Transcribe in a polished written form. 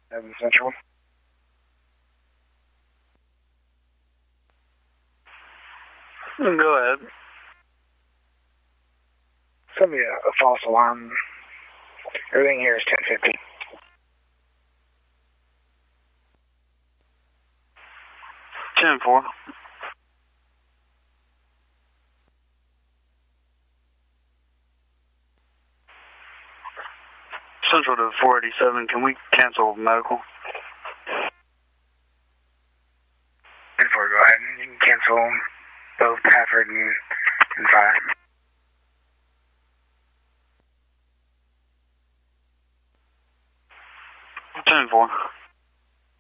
Central. Go ahead. Send me a false alarm. Everything here is 1050. Ten four. Central to 487. Can we cancel medical? 10-4, go ahead. You can cancel both Pafford and 5.